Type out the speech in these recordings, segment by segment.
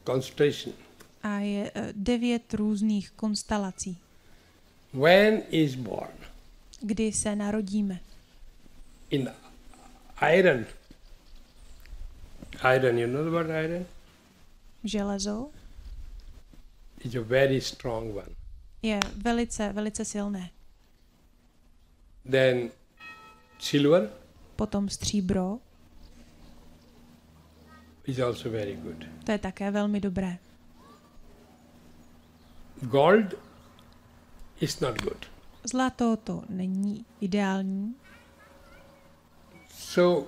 constellation. A je 9 různých konstelací. When is born? Kdy se narodíme. In iron. Iron, you know about iron? Železo It's a very strong one. je velice, velice silné. Then silver Potom stříbro, is also very good. to je také velmi dobré. Gold is not good. Zlato to není ideální. So,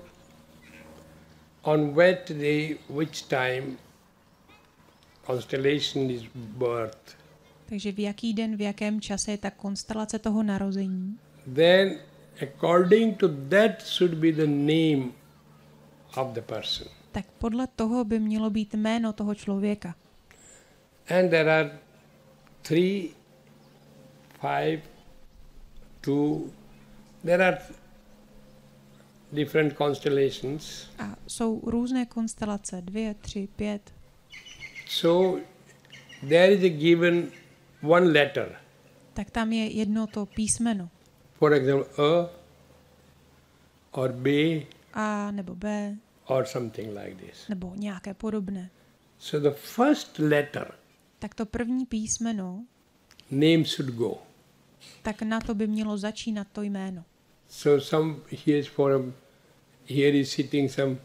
on what day, which time constellation is birth, Takže v jaký den, v jakém čase je ta konstelace toho narození, then according to that should be the name of the person. tak podle toho by mělo být jméno toho člověka. And there are 3, 5, 2, there are different constellations. A jsou různé konstelace, 2, 3, 5. So there is a given one letter. Tak tam je jedno to písmeno. For example, A or B A nebo B, or something like this. nebo nějaké podobné. So the first letter Tak to první písmeno, name should go. tak na to by mělo začínat to jméno. So here is sitting some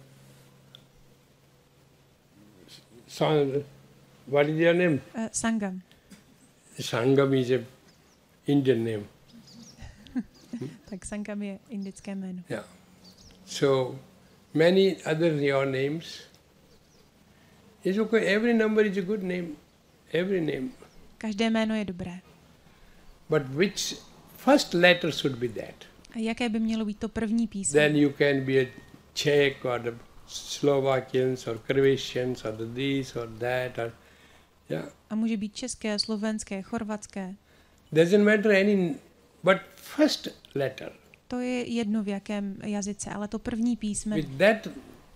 what is your name? Sangam. Sangam is a Indian name. Tak Sangam je indické jméno. Yeah. So many other your names. It's okay. Every number is a good name. Every name. Každé jméno je dobré. But which first letter should be that? A jaké by mělo být to první písmeno? Then you can be a Czech or the Slovakians or Croatians or the this or that or yeah. A může být české, slovenské, chorvatské. Doesn't matter any, but first letter. To je jedno v jakém jazyce, ale to první písmeno. With that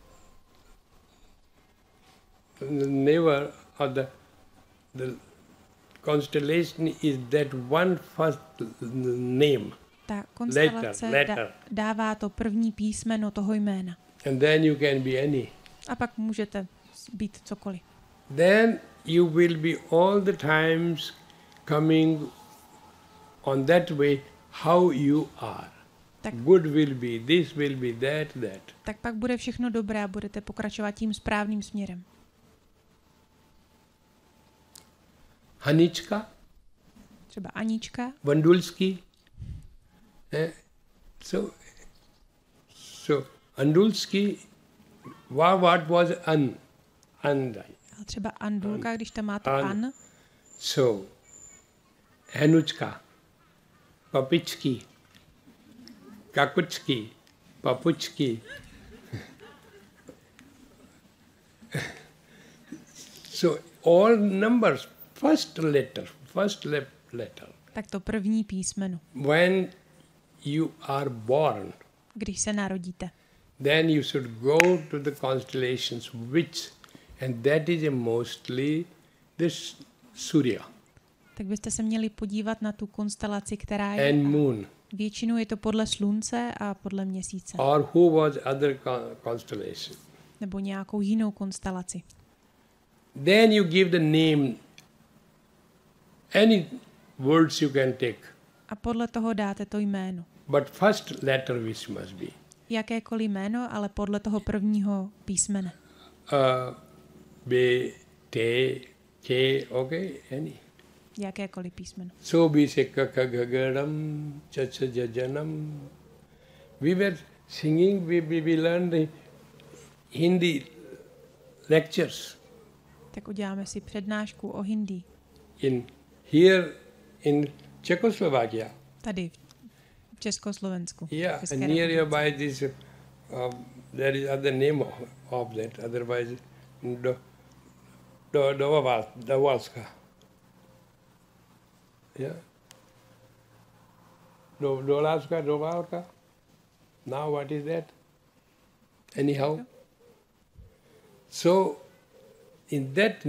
never or the constellation is that one first name. Ta konstelace letter. dává to první písmeno toho jména. And then you can be any. A pak můžete být cokoliv. Then you will be all the times coming on that way how you are. Tak, Good will be, this will be, that. tak pak bude všechno dobré a budete pokračovat tím správným směrem. Hanička, Třeba Anička, Vandulski. So Andulski, what was an? ale třeba Andulka, když tam má to an. So Hanučka, Papičky, Kakučky, Papučky. So all numbers, first letter. Tak to první písmeno. When you are born, Když se narodíte, then you should go to the constellations and that is mostly this Surya tak byste se měli podívat na tu konstelaci, která je. and moon. Většinou je to podle slunce a podle měsíce. Or who was other constellation. Nebo nějakou jinou konstelaci. Then you give the name, any words you can take. A podle toho dáte to jméno. But first letter which must be. Jakékoliv jméno, ale podle toho prvního písmene. B, T, K, okay, any. Jakékoliv písmeno. So be se kakagagadam, chachajajanam. We were singing, we learned the Hindi lectures. Tak uděláme si přednášku o Hindi. Here in Czechoslovakia. Tady v Československu. Yeah, and nearby this, there is other name of that, otherwise Dovalska. Yeah. Dovalka. Now what is that? Anyhow. So in that